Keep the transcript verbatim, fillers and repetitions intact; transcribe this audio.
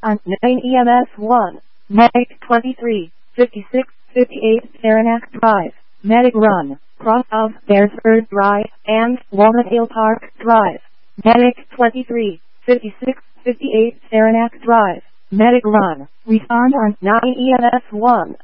on nine E M S one, Medic twenty-three, fifty-six, fifty-eight Saranac Drive, Medic Run, cross of Beresford Drive and Walnut Hill Park Drive. Medic twenty-three, fifty-six, fifty-eight Saranac Drive, Medic Run, respond on nine E M S one.